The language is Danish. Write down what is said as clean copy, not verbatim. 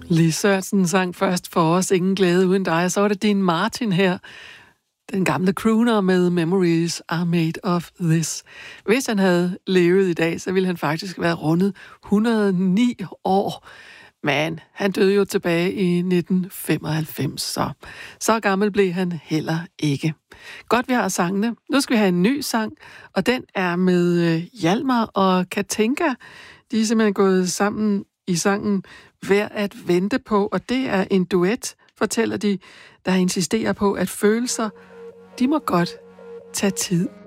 Lis Sørensen sang først for os Ingen glæde uden dig, og så var det Dean Martin her, den gamle crooner med Memories Are Made of This. Hvis han havde levet i dag, så ville han faktisk være rundet 109 år. Men han døde jo tilbage i 1995, så gammel blev han heller ikke. Godt, vi har sangene. Nu skal vi have en ny sang, og den er med Hjalmar og Katinka. De er simpelthen gået sammen i sangen Værd at vente på, og det er en duet, fortæller de, der insisterer på, at følelser, de må godt tage tid.